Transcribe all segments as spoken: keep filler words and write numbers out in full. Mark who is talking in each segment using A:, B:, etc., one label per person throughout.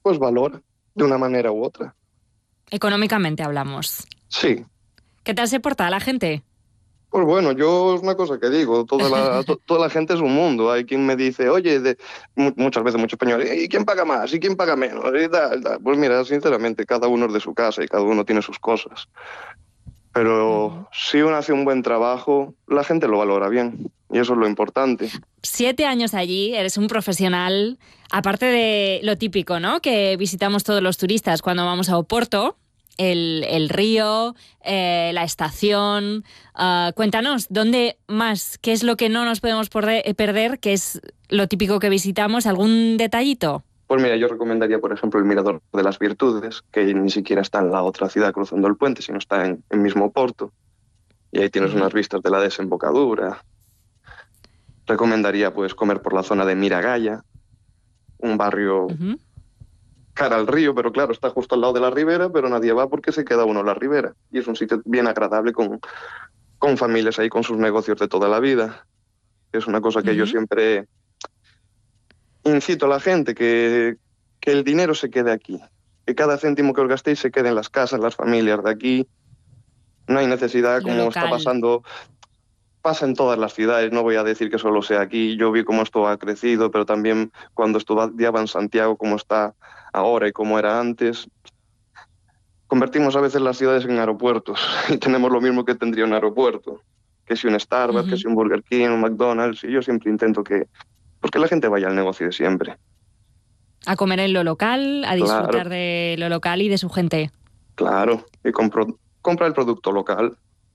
A: pues valora de una manera u otra.
B: Económicamente hablamos.
A: Sí.
B: ¿Qué tal se porta la gente?
A: Pues bueno, yo es una cosa que digo, toda la, to, toda la gente es un mundo. Hay quien me dice, oye, de, mu- muchas veces muchos españoles, ¿y quién paga más? ¿Y quién paga menos? Y tal, tal. Pues mira, sinceramente, cada uno es de su casa y cada uno tiene sus cosas. Pero
B: Uh-huh.
A: si uno hace un buen trabajo, la gente lo valora bien. Y eso es lo importante.
B: Siete años allí, eres un profesional, aparte de lo típico, ¿no? Que visitamos todos los turistas cuando vamos a Oporto. El, el río, eh, la estación. Uh, cuéntanos, ¿dónde más? ¿Qué es lo que no nos podemos perder? ¿Qué es lo típico que visitamos? ¿Algún detallito?
A: Pues mira, yo recomendaría, por ejemplo, el Mirador de las Virtudes, que ni siquiera está en la otra ciudad cruzando el puente, sino está en el mismo Oporto. Y ahí tienes uh-huh. unas vistas de la desembocadura. Recomendaría, pues, comer por la zona de Miragaya, un barrio... Uh-huh. cara al río, pero claro, está justo al lado de la ribera, pero nadie va porque se queda uno en la ribera. Y es un sitio bien agradable con, con familias ahí, con sus negocios de toda la vida. Es una cosa que uh-huh. yo siempre incito a la gente, que, que el dinero se quede aquí. Que cada céntimo que os gastéis se quede en las casas, en las familias de aquí. No hay necesidad, como está pasando... Pasa en todas las ciudades, no voy a decir que solo sea aquí. Yo vi cómo esto ha crecido, pero también cuando estudiaba en Santiago, cómo está ahora y cómo era antes. Convertimos a veces las ciudades en aeropuertos y tenemos lo mismo que tendría un aeropuerto. Que si un Starbucks, uh-huh. que si un Burger King, un McDonald's. Y yo siempre intento que... Pues que la gente vaya al negocio de siempre.
B: A comer en lo local, a disfrutar claro. de lo local y de su gente.
A: Claro, y compro, compra el producto local.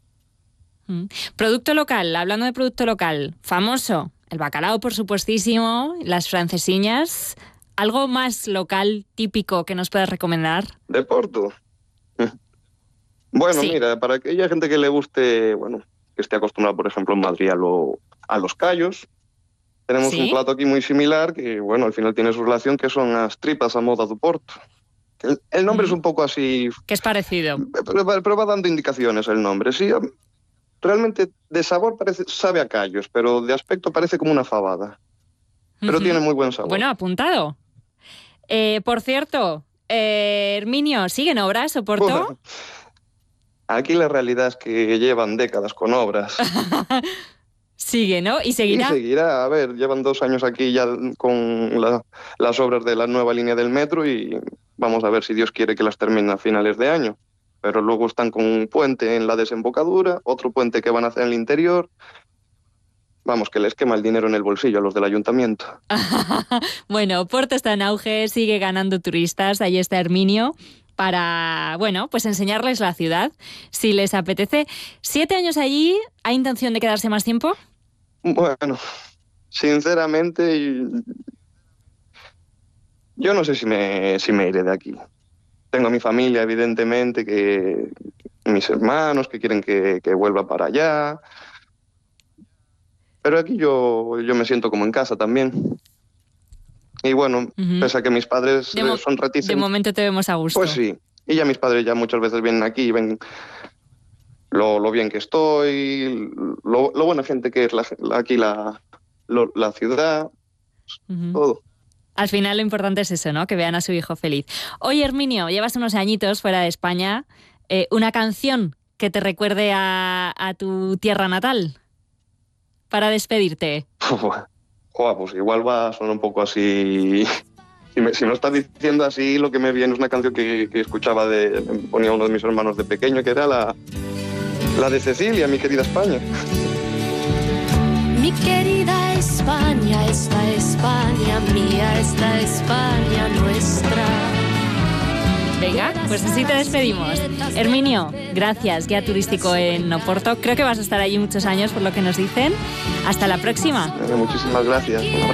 B: Producto local, hablando de producto local, famoso, el bacalao por supuestísimo, las francesiñas, ¿algo más local, típico que nos puedas recomendar?
A: De Porto. Bueno, sí. Mira, para aquella gente que le guste, bueno, que esté acostumbrada, por ejemplo, en Madrid a, lo, a los callos, tenemos ¿Sí? un plato aquí muy similar que, bueno, al final tiene su relación, que son las tripas a moda do Porto. El, el nombre mm. es un poco así...
B: Que es parecido.
A: Pero, pero va dando indicaciones el nombre, sí. Realmente de sabor parece, sabe a callos, pero de aspecto parece como una fabada. Pero uh-huh. tiene muy buen sabor.
B: Bueno, apuntado. Eh, por cierto, eh, Herminio, ¿siguen obras, Oporto?
A: Bueno, aquí la realidad es que llevan décadas con obras.
B: Sigue, ¿no? ¿Y seguirá?
A: Y seguirá. A ver, llevan dos años aquí ya con la, las obras de la nueva línea del metro y vamos a ver si Dios quiere que las terminen a finales de año. Pero luego están con un puente en la desembocadura, otro puente que van a hacer en el interior. Vamos, que les quema el dinero en el bolsillo a los del ayuntamiento.
B: Bueno, Oporto está en auge, sigue ganando turistas, ahí está Herminio, para, bueno, pues enseñarles la ciudad, si les apetece. ¿Siete años allí? ¿Hay intención de quedarse más tiempo?
A: Bueno, sinceramente, yo no sé si me, si me iré de aquí. Tengo a mi familia, evidentemente, que mis hermanos que quieren que, que vuelva para allá. Pero aquí yo, yo me siento como en casa también. Y bueno, uh-huh. pese a que mis padres
B: de mo-
A: son reticentes...
B: De momento te vemos a gusto.
A: Pues sí. Y ya mis padres ya muchas veces vienen aquí y ven lo, lo bien que estoy, lo, lo buena gente que es la, aquí la, lo, la ciudad, uh-huh. todo.
B: Al final lo importante es eso, ¿no? Que vean a su hijo feliz. Oye, Herminio, llevas unos añitos fuera de España. Eh, ¿Una canción que te recuerde a, a tu tierra natal para despedirte?
A: Joder, pues igual va a sonar un poco así... Si me, si me lo estás diciendo así, lo que me viene es una canción que, que escuchaba, de ponía uno de mis hermanos de pequeño, que era la, la de Cecilia, Mi querida España.
C: Mi querida España, esta España mía, esta España nuestra.
B: Venga, pues así te despedimos. Herminio, gracias, guía turístico en Oporto. Creo que vas a estar allí muchos años, por lo que nos dicen. Hasta la próxima.
A: Muchísimas gracias.